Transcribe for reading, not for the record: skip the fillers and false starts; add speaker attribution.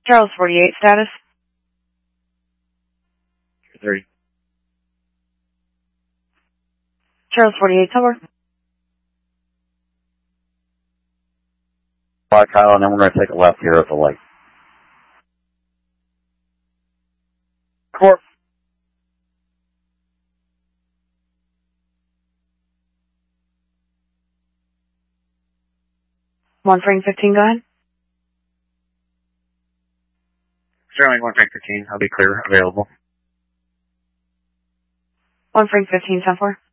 Speaker 1: Charles 48 status.
Speaker 2: 3.
Speaker 1: Charles 48 tower.
Speaker 2: Black Kyle, and then we're going to take a left here at the lake.
Speaker 3: Corp.
Speaker 1: One frame 15, go ahead.
Speaker 2: Sterling 1 frame 15, I'll be clear, available.
Speaker 1: 1 frame 15, 10-4.